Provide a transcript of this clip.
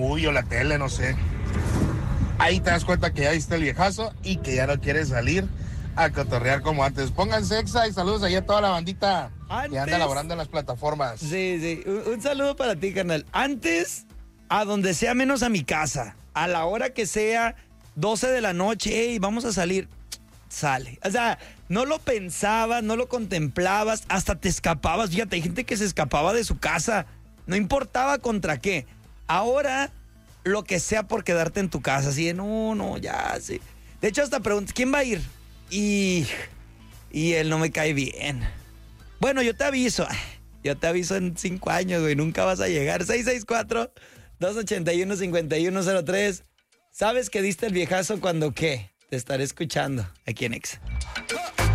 movie o la tele, no sé. Ahí te das cuenta que ya viste el viejazo y que ya no quieres salir a cotorrear como antes. Pónganse exa y saludos ahí a toda la bandita que anda laborando en las plataformas. Sí. Un saludo para ti, carnal. Antes, a donde sea menos a mi casa, a la hora que sea, 12 de la noche, hey, vamos a salir. Sale. O sea, no lo pensabas, no lo contemplabas, hasta te escapabas. Fíjate, hay gente que se escapaba de su casa. No importaba contra qué. Ahora, lo que sea por quedarte en tu casa. Así de, no, ya, sí. De hecho, hasta preguntas, ¿quién va a ir? Y él no me cae bien. Bueno, yo te aviso. Yo te aviso en 5 años, güey. Nunca vas a llegar. 664-281-5103. ¿Sabes que diste el viejazo cuando qué? Te estaré escuchando aquí en Exa.